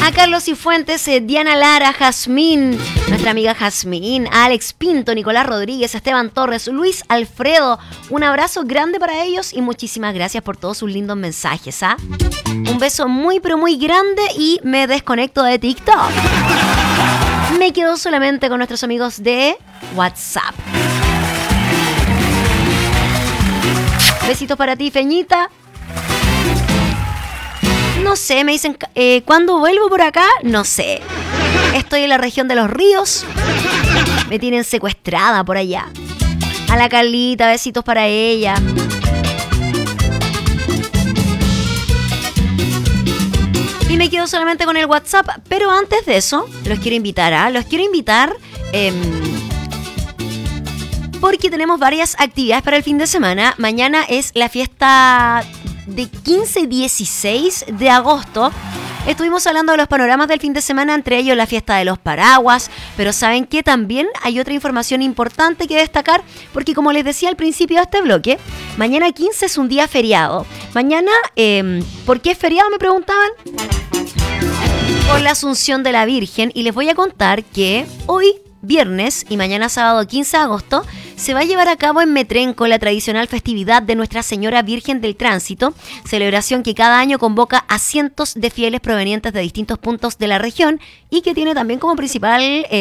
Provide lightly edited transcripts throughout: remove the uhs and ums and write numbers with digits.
A Carlos Cifuentes, Diana Lara, Jazmín, nuestra amiga Jazmín, Alex Pinto, Nicolás Rodríguez, Esteban Torres, Luis Alfredo. Un abrazo grande para ellos y muchísimas gracias por todos sus lindos mensajes. Un beso muy pero muy grande y me desconecto de TikTok. Me quedo solamente con nuestros amigos de WhatsApp. Besitos para ti, Feñita. No sé, me dicen, ¿cuándo vuelvo por acá? No sé. Estoy en la región de los ríos. Me tienen secuestrada por allá. A la Carlita, besitos para ella. Y me quedo solamente con el WhatsApp. Pero antes de eso, los quiero invitar, porque tenemos varias actividades para el fin de semana. Mañana es la fiesta de 15 y 16 de agosto. Estuvimos hablando de los panoramas del fin de semana, entre ellos la fiesta de los paraguas, pero ¿saben qué? También hay otra información importante que destacar, porque como les decía al principio de este bloque, mañana 15 es un día feriado. Mañana, ¿por qué es feriado? Me preguntaban. Por la Asunción de la Virgen, y les voy a contar que hoy, viernes y mañana sábado 15 de agosto, se va a llevar a cabo en Metrenco la tradicional festividad de Nuestra Señora Virgen del Tránsito, celebración que cada año convoca a cientos de fieles provenientes de distintos puntos de la región y que tiene también como principal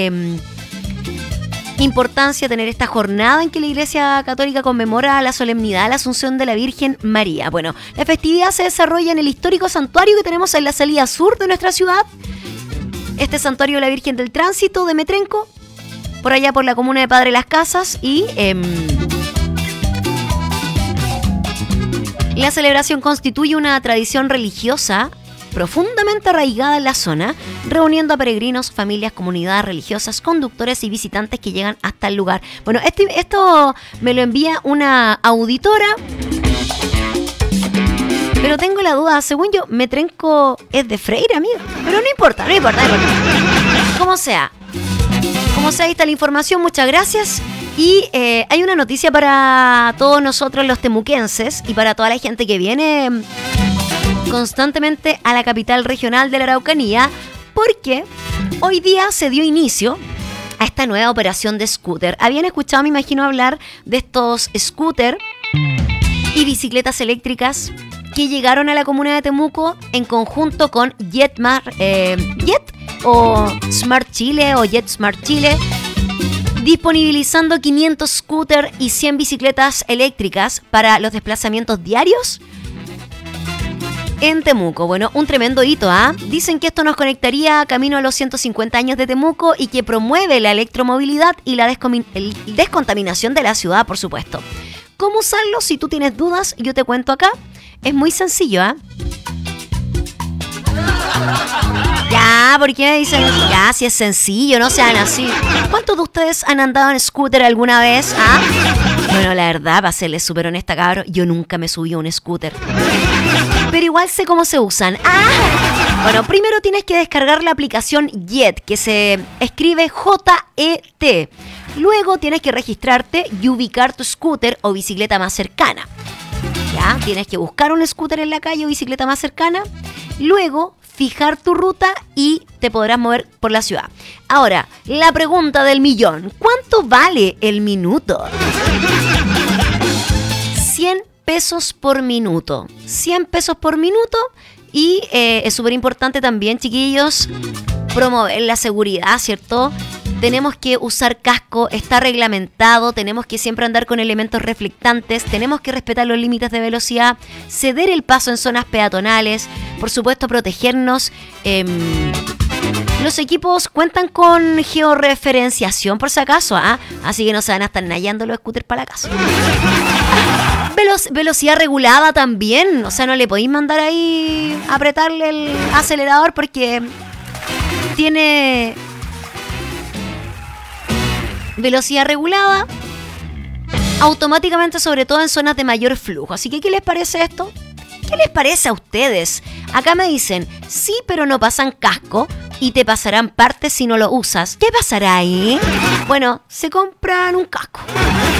importancia tener esta jornada en que la Iglesia Católica conmemora la solemnidad de la Asunción de la Virgen María. Bueno, la festividad se desarrolla en el histórico santuario que tenemos en la salida sur de nuestra ciudad, este santuario de la Virgen del Tránsito de Metrenco, por allá por la comuna de Padre Las Casas, y la celebración constituye una tradición religiosa profundamente arraigada en la zona, reuniendo a peregrinos, familias, comunidades religiosas, conductores y visitantes que llegan hasta el lugar. Bueno, esto me lo envía una auditora, pero tengo la duda, según yo, Metrenco es de Freire, amigo. Pero no importa. Como sea, ahí está la información, muchas gracias. Y hay una noticia para todos nosotros los temuquenses y para toda la gente que viene constantemente a la capital regional de la Araucanía, porque hoy día se dio inicio a esta nueva operación de scooter. Habían escuchado, me imagino, hablar de estos scooter y bicicletas eléctricas que llegaron a la comuna de Temuco en conjunto con Jet o Smart Chile o Jet Smart Chile, disponibilizando 500 scooters y 100 bicicletas eléctricas para los desplazamientos diarios en Temuco. Bueno, un tremendo hito, Dicen que esto nos conectaría camino a los 150 años de Temuco y que promueve la electromovilidad y la descontaminación de la ciudad, por supuesto. ¿Cómo usarlo? Si tú tienes dudas, yo te cuento acá. Es muy sencillo, Ya, ¿por qué me dicen? Ya, si es sencillo, no sean así. ¿Cuántos de ustedes han andado en scooter alguna vez? Bueno, la verdad, para serles súper honesta, cabrón, yo nunca me subí a un scooter. Pero igual sé cómo se usan. Bueno, primero tienes que descargar la aplicación Jet, que se escribe J-E-T. Luego tienes que registrarte y ubicar tu scooter o bicicleta más cercana. Ya, tienes que buscar un scooter en la calle o bicicleta más cercana. Luego, fijar tu ruta y te podrás mover por la ciudad. Ahora, la pregunta del millón. ¿Cuánto vale el minuto? 100 pesos por minuto. 100 pesos por minuto. Y es súper importante también, chiquillos, promover la seguridad, ¿cierto? Tenemos que usar casco, está reglamentado, tenemos que siempre andar con elementos reflectantes, tenemos que respetar los límites de velocidad, ceder el paso en zonas peatonales, por supuesto protegernos. Los equipos cuentan con georreferenciación por si acaso, así que no se van a estar nayando los scooters para la casa. Velocidad regulada también, o sea, no le podéis mandar ahí a apretarle el acelerador porque tiene velocidad regulada automáticamente, sobre todo en zonas de mayor flujo. Así que, ¿qué les parece esto? ¿Qué les parece a ustedes? Acá me dicen, sí, pero no pasan casco y te pasarán partes si no lo usas. ¿Qué pasará ahí? Bueno, se compran un casco.